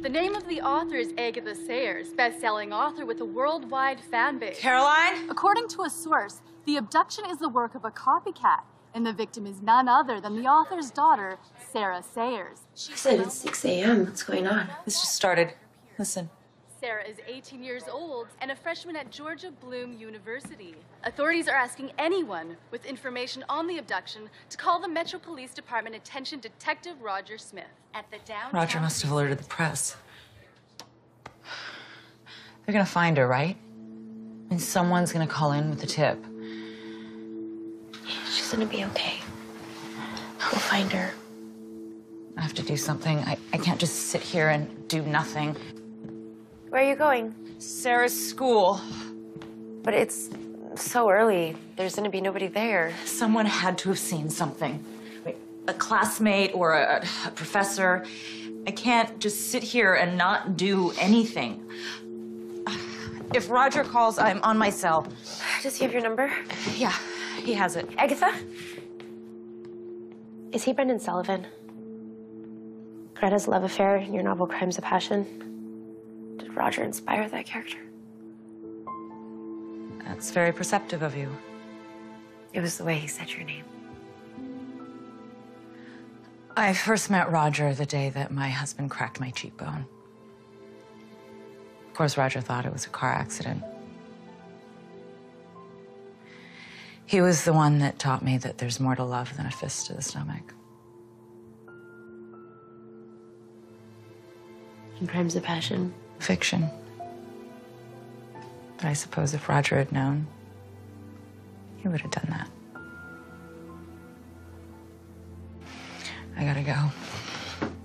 The name of the author is Agatha Sayers, best-selling author with a worldwide fan base. Caroline? According to a source, the abduction is the work of a copycat, and the victim is none other than the author's daughter, Sarah Sayers. She said it's 6 a.m. What's going on? This just started. Listen. Sarah is 18 years old and a freshman at Georgia Bloom University. Authorities are asking anyone with information on the abduction to call the Metro Police Department attention Detective Roger Smith at the downtown... Roger must have alerted the press. They're gonna find her, right? And someone's gonna call in with a tip. She's gonna be okay. We'll find her. I have to do something. I can't just sit here and do nothing. Where are you going? Sarah's school. But it's so early. There's gonna be nobody there. Someone had to have seen something. A classmate or a professor. I can't just sit here and not do anything. If Roger calls, I'm on my cell. Does he have your number? Yeah, he has it. Agatha? Is he Brendan Sullivan? Greta's love affair in your novel Crimes of Passion? Did Roger inspire that character? That's very perceptive of you. It was the way he said your name. I first met Roger the day that my husband cracked my cheekbone. Of course, Roger thought it was a car accident. He was the one that taught me that there's more to love than a fist to the stomach. In Crimes of Passion? Fiction. But I suppose if Roger had known, he would have done that. I gotta go.